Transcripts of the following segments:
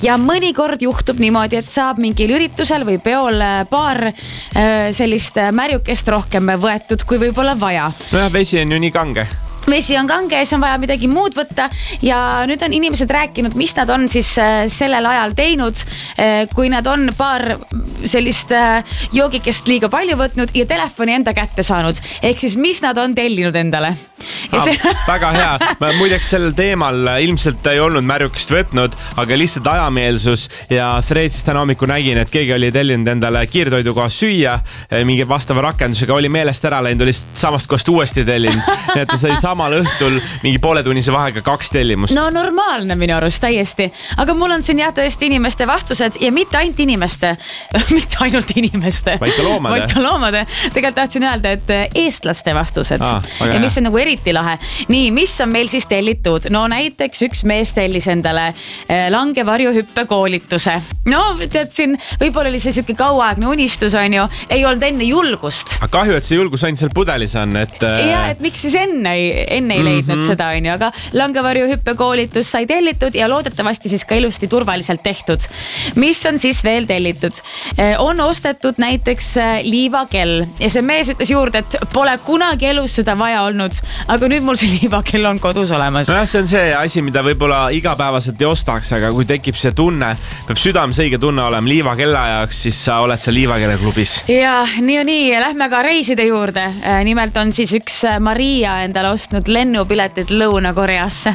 ja mõnikord juhtub niimoodi, et saab mingil üritusel või peol paar sellist märjukest rohkem võetud, kui võib-olla vaja. Nojah, vesi on ju nii kange. Vesi on kange ja siis on vaja midagi muud võtta ja nüüd on inimesed rääkinud, mis nad on siis sellel ajal teinud, kui nad on paar sellist joogikest liiga palju võtnud ja telefoni enda kätte saanud. Ehk siis, mis nad on tellinud endale. Väga hea. Ma muideks sellel teemal ilmselt ei olnud märjukest võtnud, aga lihtsalt ajameelsus ja Threads'is täna hommiku nägin, et keegi oli tellinud endale kiirtoidukoha süüa, mingi vastava rakendusega oli meelest ära läinud, oli samast kohast uuesti tellinud. Nii et ta sai samal õhtul mingi pooletunnise vahega 2 tellimust. No normaalne minu arust täiesti. Aga mul on siin jah tõesti inimeste vastused ja mitte ainult inimeste, mitte ainult inimeste. Vaid ka loomade. Tegelikult tahtsin öelda, et eestlaste vastused. Ja mis on nagu eriti lahe. Nii, mis on meil siis tellitud? No näiteks üks mees tellis endale langevarjuhüppe koolituse. No tead siin, võib-olla oli see siuke kauaaegne unistus on ju, ei olnud enne julgust. Aga kahju, et see julgus ainult seal pudelis on, et... Ja, et miks siis enne ei leidnud seda on ju, aga langevarjuhüppe koolitus sai tellitud ja loodetavasti siis ka ilusti turvaliselt tehtud. Mis on siis veel tellitud? On ostetud näiteks liivakell ja see mees ütles juurde, et pole kunagi elus seda vaja olnud, aga nüüd mul see liivakell on kodus olemas. No jah, see on see asi, mida võib-olla igapäevaselt ei ostaks, aga kui tekib see tunne, peab südames õige tunne olema liivakella ajaks, siis sa oled seal liivakelle klubis. Ja nii, lähme ka reiside juurde. Nimelt on siis üks Maria endale ostnud lennupiletid Lõuna-Koreasse.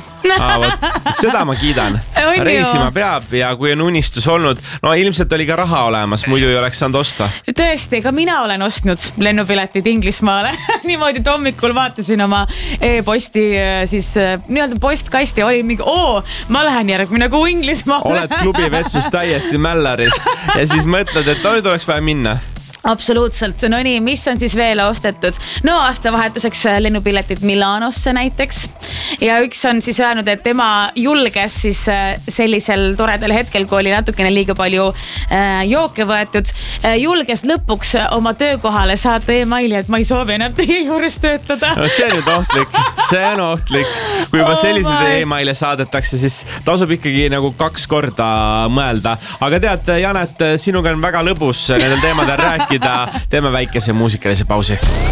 Seda ma kiidan. Reisima peab ja kui on unistus olnud, no ilmselt oli ka raha olemas, muidu ei oleks saanud osta. Tõesti, ka mina olen ostnud lennupiletid Inglismaale. Niimoodi, et hommikul vaatasin oma e-posti siis nii-öelda postkasti, oli mingi, ma lähen järgmine kuu Inglismaale. Oled klubivetsus täiesti mällaris ja siis mõtled, et nüüd oleks vaja minna. Absoluutselt. No nii, mis on siis veel ostetud? No aastavahetuseks lennupiletid Milanosse näiteks. Ja üks on siis öelnud, et tema julges siis sellisel toredal hetkel, kui oli natukene liiga palju jooke võetud, julges lõpuks oma töökohale saata e-maili, et ma ei soovi enam teie juures töötada. No see on nüüd ohtlik. See on ohtlik. Kui juba sellised e-maile saadetakse, siis tasub ikkagi nagu 2 korda mõelda. Aga tead, Janet, sinuga on väga lõbus nendel teemadel rääkida. Teeme väikese muusikalise pausi.